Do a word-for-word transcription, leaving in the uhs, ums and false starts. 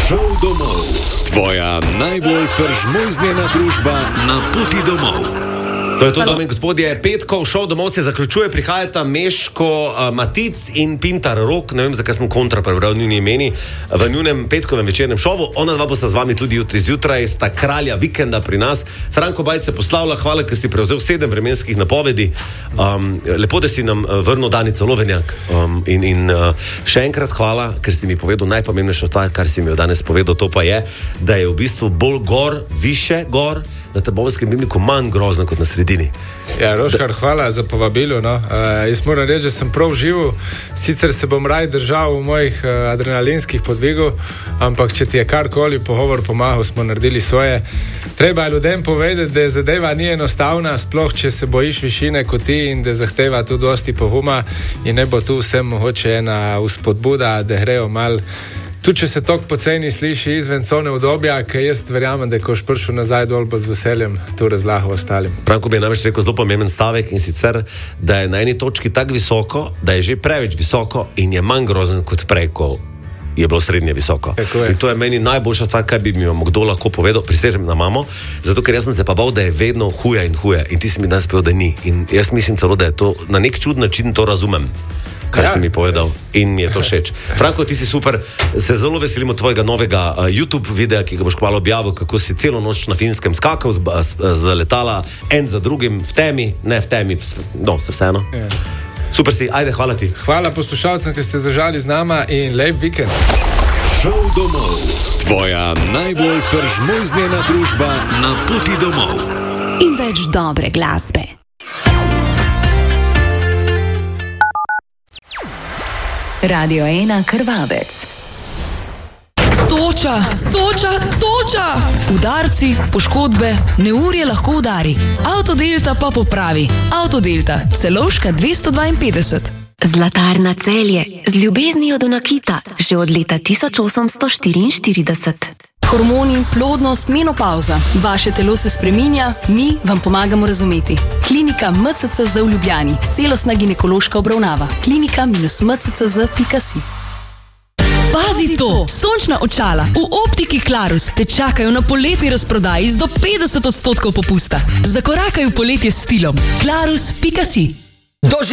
Šel domov. Tvoja najbolj peržmojznjena družba na poti domov. To je to, dame in gospodje, petkov šov domov se zaključuje, prihajata Meško uh, Matic in Pintar Rok, ne vem, zakaj sem kontra prebral njuni imeni, v njunem petkovem večernem šovu. Ona dva bosta z vami tudi jutri zjutraj, sta kralja vikenda pri nas. Franko Bajc se poslavlja, hvala, ker si prevzel sedem vremenskih napovedi. Um, lepo, da si nam vrnil Danica Lovenjak. Um, in in uh, še enkrat hvala, ker si mi povedal najpomembnejšo stvar, kar si mi jo danes povedal, to pa je, da je v bistvu bolj gor, više gor, na Trbovskem ribniku manj grozno kot na sredini. Ja, Roškar, hvala za povabilo. No. Uh, jaz moram reči, da sem prav živel, sicer se bom raj držal v mojih uh, adrenalinskih podvigov, ampak če ti je karkoli pogovor pomagal, smo naredili svoje. Treba je ljudem povedati, da zadeva ni enostavna, sploh če se bojiš višine kot ti in da zahteva tu dosti poguma in ne bo tu vsem mogoče ena vzpodbuda, da grejo mal. Tudi če se toliko poceni sliši izven cone udobja, ker jaz verjamem, da ko boš prišel nazaj dol, bo z veseljem tu razlagal ostalim. Branko bi je namreč rekel zelo pomemben stavek, in sicer, da je na eni točki tako visoko, da je že preveč visoko in je manj grozen kot prej, ko je bilo srednje visoko. In to je meni najboljša stvar, kaj bi mi jo kdo lahko povedal, prisežem na mamo, zato ker jaz sem se pa bal, da je vedno huje in huje, in ti si mi danes povedal, da ni. In jaz mislim celo, da je to na nek čud način to razumem, kar ja, si mi povedal, in mi je to všeč. Franko, ti si super, se zelo veselimo tvojega novega uh, YouTube videa, ki ga boš kmalu objavil, kako si celo noč na Finskem skakal z, z, z letala, en za drugim, v temi, ne v temi, v, no, se vseeno. Ja. Super si, ajde, hvala ti. Hvala poslušalcem, ki ste zdržali z nama in lep vikend. Šel domov. Tvoja najbolj peržmojznjena družba na poti domov. In več dobre glasbe. Radio ena Krvavec. Toča, toča, toča! Udarci, poškodbe, neurje lahko udari. Avtodelta pa popravi. Avtodelta, Celovška dvesto dvainpetdeset. Zlatarna Celje, z ljubeznijo do nakita, že od leta tisoč osemsto štiriinštirideset. Hormoni, plodnost, menopauza. Vaše telo se spreminja, mi vam pomagamo razumeti. Klinika M C C Z v Ljubljani. Celostna ginekološka obravnava. Klinika m c c z pika si. Pazi to! Sončna očala v optiki Klarus te čakajo na poletni razprodaji z do petdeset odstotkov popusta. Zakorakaj v poletje s stilom. Klarus pika si.